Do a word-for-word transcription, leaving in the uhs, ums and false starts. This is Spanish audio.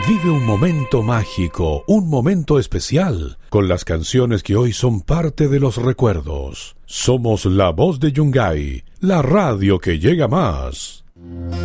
Vive un momento mágico, un momento especial, con las canciones que hoy son parte de los recuerdos. Somos La Voz de Yungay, la radio que llega más.